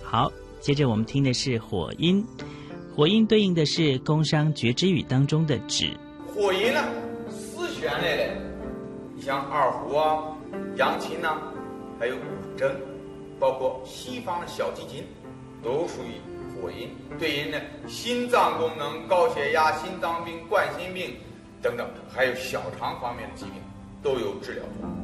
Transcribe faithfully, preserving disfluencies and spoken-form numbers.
好，接着我们听的是火音，火音对应的是工商角徵羽当中的止。 火音呢，四弦来的，你像二胡啊、扬琴呐、啊，还有古筝，包括西方的小提琴，都属于火音。对应呢，心脏功能、高血压、心脏病、冠心病等等，还有小肠方面的疾病都有治疗作用。